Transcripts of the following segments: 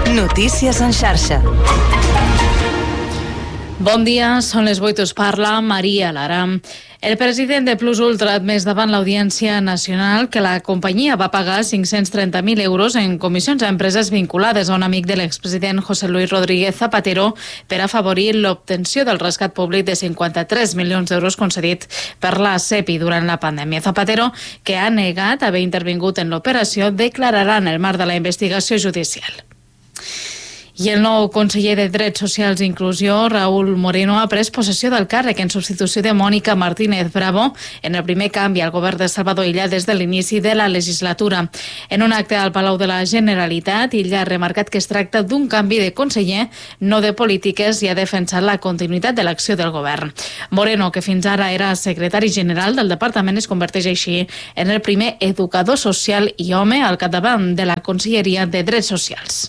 Notícies en xarxa. Bon dia, són les 8, us parla Maria Lara. El president de Plus Ultra ha admès davant l'Audiència Nacional que la companyia va pagar 530.000 euros en comissions a empreses vinculades a un amic de l'expresident José Luis Rodríguez Zapatero per afavorir l'obtenció del rescat públic de 53 milions d'euros concedit per la CEPI durant la pandèmia. Zapatero, que ha negat haver intervingut en l'operació, declararà en el marc de la investigació judicial. I el nou conseller de Drets Socials i Inclusió, Raúl Moreno, ha pres possessió del càrrec en substitució de Mónica Martínez Bravo en el primer canvi al govern de Salvador Illa des de l'inici de la legislatura. En un acte al Palau de la Generalitat, Illa ha remarcat que es tracta d'un canvi de conseller, no de polítiques, i ha defensat la continuïtat de l'acció del govern. Moreno, que fins ara era secretari general del departament, es converteix així en el primer educador social i home al capdavant de la Conselleria de Drets Socials.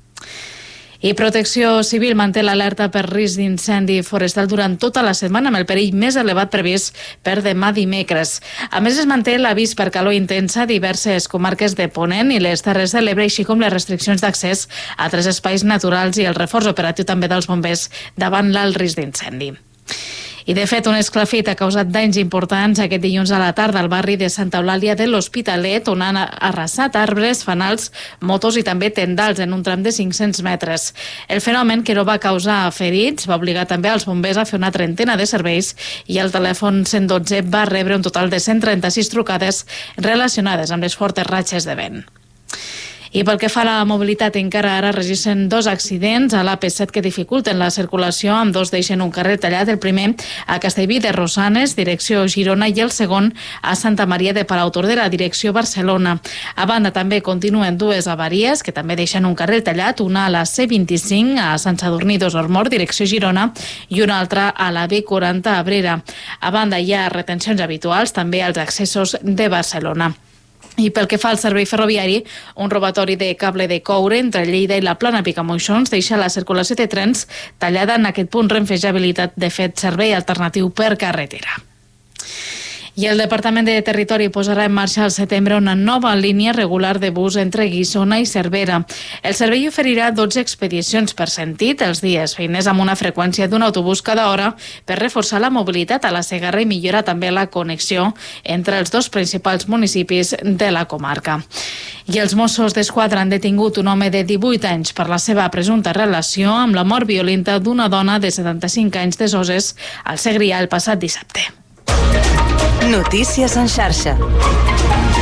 I Protecció Civil manté l'alerta per risc d'incendi forestal durant tota la setmana, amb el perill més elevat previst per demà dimecres. A més, es manté l'avís per calor intensa a diverses comarques de Ponent i les Terres de l'Ebre, així com les restriccions d'accés a altres espais naturals i el reforç operatiu també dels bombers davant l'alt risc d'incendi. I, de fet, un esclafit ha causat danys importants aquest dilluns a la tarda al barri de Santa Eulàlia de l'Hospitalet, on han arrasat arbres, fanals, motos i també tendals en un tram de 500 metres. El fenomen, que no va causar ferits, va obligar també als bombers a fer una trentena de serveis i el telèfon 112 va rebre un total de 136 trucades relacionades amb les fortes ratxes de vent. I pel que fa a la mobilitat, encara ara registren 2 accidents a l'AP7 que dificulten la circulació, amb 2 deixen un carrer tallat, el primer a Castellví de Rosanes, direcció Girona, i el segon a Santa Maria de Palautordera, direcció Barcelona. A banda, també continuen 2 avaries que també deixen un carrer tallat, una a la C25 a Sant Sadurní d'Osormort, direcció Girona, i una altra a la B40 a Abrera. A banda, hi ha retencions habituals també als accessos de Barcelona. I pel que fa al servei ferroviari, un robatori de cable de coure entre Lleida i la Plana Picamoixons deixa la circulació de trens tallada en aquest punt. Renfe ja ha habilitat, de fet, servei alternatiu per carretera. I el Departament de Territori posarà en marxa al setembre una nova línia regular de bus entre Guissona i Cervera. El servei oferirà 12 expedicions per sentit els dies feiners amb una freqüència d'un autobús cada hora per reforçar la mobilitat a la Segarra i millorar també la connexió entre els 2 principals municipis de la comarca. I els Mossos d'Esquadra han detingut un home de 18 anys per la seva presumpta relació amb la mort violenta d'una dona de 75 anys de Soses al Segrià el passat dissabte. Notícies en xarxa.